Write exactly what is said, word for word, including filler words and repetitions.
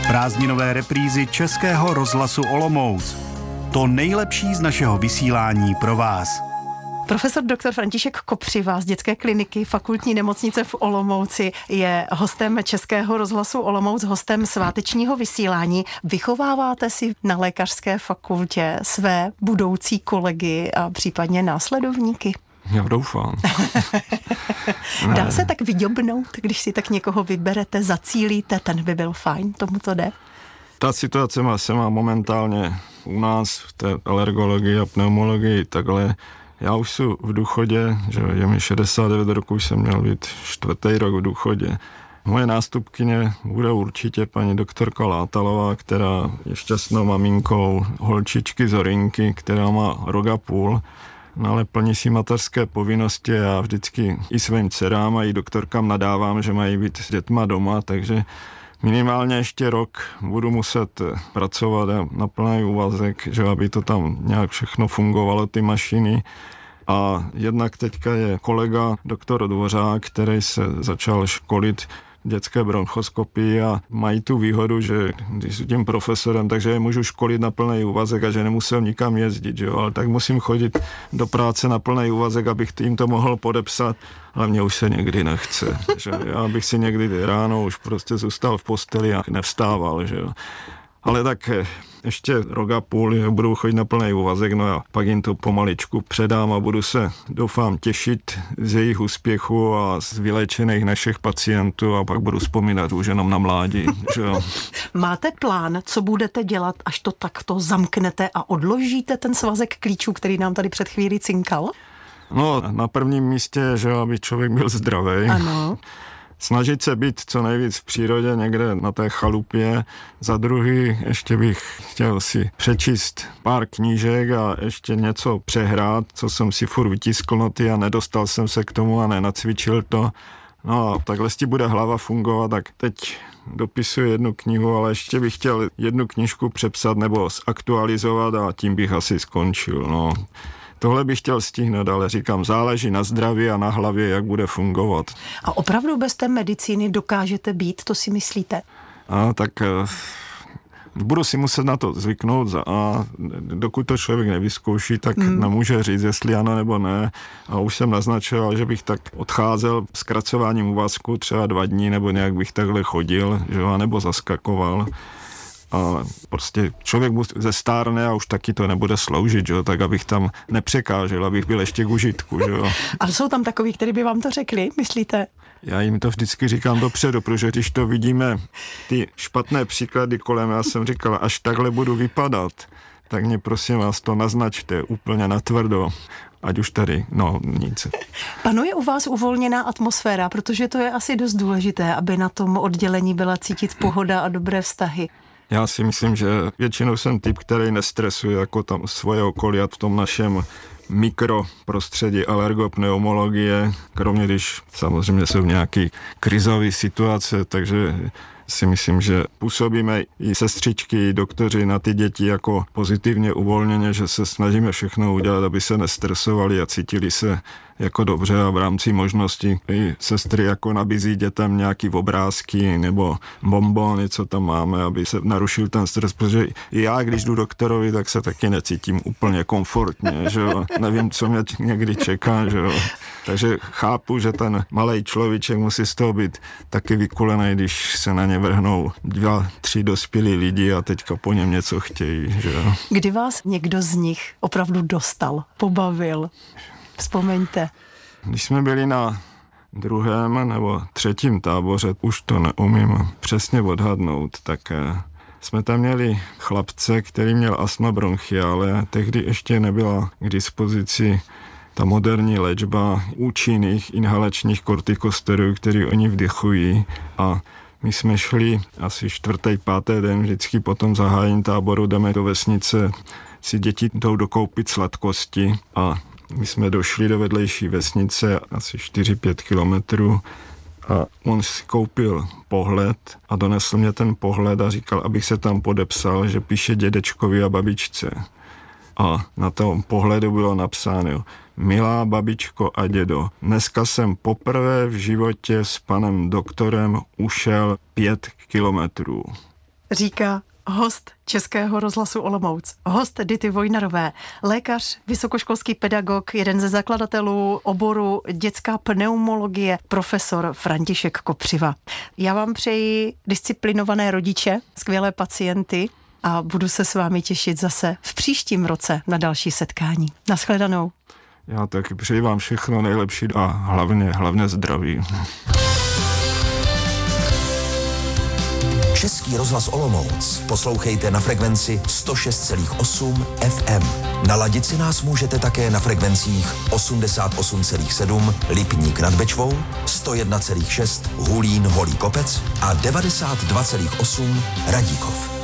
Prázdninové reprízy Českého rozhlasu Olomouc. To nejlepší z našeho vysílání pro vás. Profesor doktor František Kopřiva z dětské kliniky Fakultní nemocnice v Olomouci je hostem Českého rozhlasu Olomouc, hostem svátečního vysílání. Vychováváte si na lékařské fakultě své budoucí kolegy a případně následovníky? Já doufám. Dá se tak vyďobnout, když si tak někoho vyberete, zacílíte, ten by byl fajn, tomu to jde? Ta situace má, se má momentálně u nás v té alergologii a pneumologii takhle. Já už jsem v důchodě, že je mi šedesát devět roků, jsem měl být čtvrtý rok v důchodě. Moje nástupkyně bude určitě paní doktorka Látalová, která je šťastnou maminkou holčičky Zorinky, která má rok a půl. No ale plní si mateřské povinnosti. Já vždycky i svým dcerám a i doktorkám nadávám, že mají být s dětma doma, takže minimálně ještě rok budu muset pracovat na plný úvazek, že aby to tam nějak všechno fungovalo, ty mašiny. A jednak teďka je kolega doktor Dvořák, který se začal školit dětské bronchoskopii a mají tu výhodu, že když jsem tím profesorem, takže je můžu školit na plný úvazek a že nemusím nikam jezdit, jo? Ale tak musím chodit do práce na plný úvazek, abych jim to mohl podepsat, ale mě už se někdy nechce, že? Já bych si někdy ráno už prostě zůstal v posteli a nevstával, že jo. Ale tak ještě rok a půl budu chodit na plný úvazek, no a pak jim to pomaličku předám a budu se, doufám, těšit z jejich úspěchu a z vyléčených našich pacientů a pak budu vzpomínat už jenom na mládí. Že jo. Máte plán, co budete dělat, až to takto zamknete a odložíte ten svazek klíčů, který nám tady před chvílí cinkal? No, na prvním místě, že aby člověk byl zdravý. Ano. Snažit se být co nejvíc v přírodě, někde na té chalupě. Za druhý ještě bych chtěl si přečíst pár knížek a ještě něco přehrát, co jsem si furt vytiskl noty a nedostal jsem se k tomu a nenacvičil to. No a takhle ti bude hlava fungovat, tak teď dopisuji jednu knihu, ale ještě bych chtěl jednu knížku přepsat nebo zaktualizovat a tím bych asi skončil, no. Tohle bych chtěl stihnout, ale říkám, záleží na zdraví a na hlavě, jak bude fungovat. A opravdu bez té medicíny dokážete být, to si myslíte? A tak budu si muset na to zvyknout a dokud to člověk nevyzkouší, tak hmm. nemůže říct, jestli ano nebo ne. A už jsem naznačoval, že bych tak odcházel zkracováním úvazku třeba dva dní, nebo nějak bych takhle chodil, že, nebo zaskakoval. A prostě člověk ze stárne a už taky to nebude sloužit, že? Tak abych tam nepřekážel, abych byl ještě k užitku. Že? Ale jsou tam takový, kteří by vám to řekli, myslíte? Já jim to vždycky říkám dopředu, protože když to vidíme, ty špatné příklady kolem, já jsem říkal, až takhle budu vypadat, tak mě prosím vás to naznačte úplně natvrdo. Ať už tady, no nic. Panuje u vás uvolněná atmosféra, protože to je asi dost důležité, aby na tom oddělení byla cítit pohoda a dobré vztahy. Já si myslím, že většinou jsem typ, který nestresuje jako tam svoje okolí a v tom našem mikroprostředí alergopneumologie, kromě když samozřejmě jsou nějaké krizové situace, takže si myslím, že působíme i sestřičky, i doktoři na ty děti jako pozitivně uvolněně, že se snažíme všechno udělat, aby se nestresovali a cítili se jako dobře a v rámci možností i sestry jako nabízí dětem nějaký obrázky nebo bonbony, co tam máme, aby se narušil ten stres, protože i já, když jdu doktorovi, tak se taky necítím úplně komfortně, že jo. Nevím, co mě někdy čeká, že jo. Takže chápu, že ten malej človíček musí z toho být taky vykulený, když se na ně vrhnou dva, tři dospělí lidi a teďka po něm něco chtějí, že jo. Kdy vás někdo z nich opravdu dostal, pobavil? Vzpomeňte. Když jsme byli na druhém nebo třetím táboře, už to neumím přesně odhadnout, tak jsme tam měli chlapce, který měl astma bronchiale. Tehdy ještě nebyla k dispozici ta moderní léčba účinných inhalačních kortikosteroidů, který oni vdychují. A my jsme šli asi čtvrtý, pátý den, vždycky po tom zahájení táboru jdeme do vesnice, si děti jdou dokoupit sladkosti a my jsme došli do vedlejší vesnice asi čtyři pět kilometrů a on si koupil pohled a donesl mě ten pohled a říkal, abych se tam podepsal, že píše dědečkovi a babičce. A na tom pohledu bylo napsáno: milá babičko a dědo, dneska jsem poprvé v životě s panem doktorem ušel pět kilometrů. říká host Českého rozhlasu Olomouc, host Dity Vojnarové, lékař, vysokoškolský pedagog, jeden ze zakladatelů oboru dětská pneumologie, profesor František Kopřiva. Já vám přeji disciplinované rodiče, skvělé pacienty a budu se s vámi těšit zase v příštím roce na další setkání. Naschledanou. Já taky přeji vám všechno nejlepší a hlavně, hlavně zdraví. Český rozhlas Olomouc poslouchejte na frekvenci sto šest celá osm F M. Naladit si nás můžete také na frekvencích osmdesát osm celá sedm Lipník nad Bečvou, sto jedna celá šest Hulín Holý Kopec a devadesát dva celá osm Radíkov.